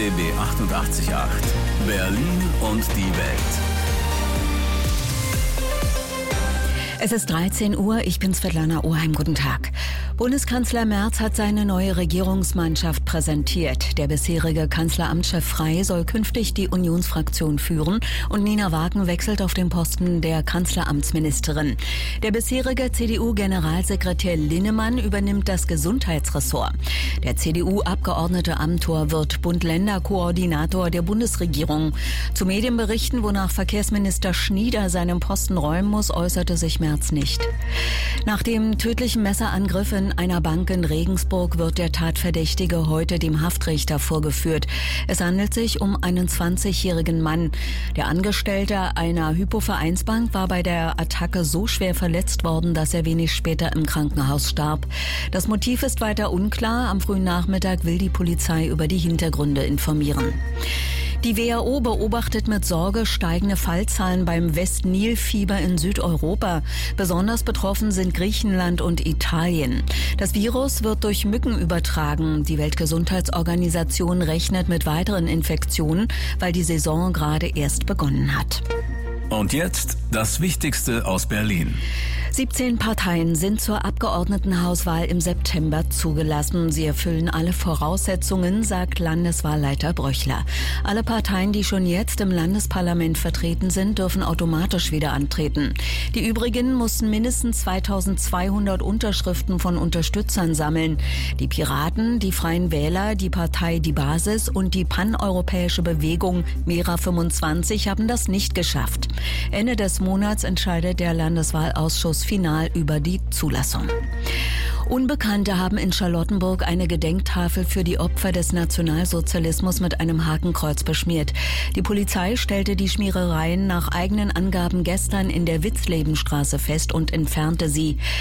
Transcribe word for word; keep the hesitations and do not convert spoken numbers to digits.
D B achtundachtzig Komma acht. Berlin und die Welt. Es ist dreizehn Uhr, ich bin Svetlana Oheim, guten Tag. Bundeskanzler Merz hat seine neue Regierungsmannschaft präsentiert. Der bisherige Kanzleramtschef Frey soll künftig die Unionsfraktion führen und Nina Wagen wechselt auf den Posten der Kanzleramtsministerin. Der bisherige C D U-Generalsekretär Linnemann übernimmt das Gesundheitsressort. Der C D U-Abgeordnete Amthor wird Bund-Länder-Koordinator der Bundesregierung. Zu Medienberichten, wonach Verkehrsminister Schnieder seinen Posten räumen muss, äußerte sich Merz nicht. Nach dem tödlichen Messerangriff in einer Bank in Regensburg wird der Tatverdächtige heute dem Haftrichter vorgeführt. Es handelt sich um einen zwanzigjährigen Mann. Der Angestellte einer Hypovereinsbank war bei der Attacke so schwer verletzt worden, dass er wenig später im Krankenhaus starb. Das Motiv ist weiter unklar. Am frühen Nachmittag will die Polizei über die Hintergründe informieren. Die W H O beobachtet mit Sorge steigende Fallzahlen beim West-Nil-Fieber in Südeuropa. Besonders betroffen sind Griechenland und Italien. Das Virus wird durch Mücken übertragen. Die Weltgesundheitsorganisation rechnet mit weiteren Infektionen, weil die Saison gerade erst begonnen hat. Und jetzt das Wichtigste aus Berlin. siebzehn Parteien sind zur Abgeordnetenhauswahl im September zugelassen. Sie erfüllen alle Voraussetzungen, sagt Landeswahlleiter Bröchler. Alle Parteien, die schon jetzt im Landesparlament vertreten sind, dürfen automatisch wieder antreten. Die übrigen mussten mindestens zweitausendzweihundert Unterschriften von Unterstützern sammeln. Die Piraten, die Freien Wähler, die Partei Die Basis und die paneuropäische Bewegung Mera fünfundzwanzig haben das nicht geschafft. Ende des Monats entscheidet der Landeswahlausschuss final über die Zulassung. Unbekannte haben in Charlottenburg eine Gedenktafel für die Opfer des Nationalsozialismus mit einem Hakenkreuz beschmiert. Die Polizei stellte die Schmierereien nach eigenen Angaben gestern in der Witzlebenstraße fest und entfernte sie.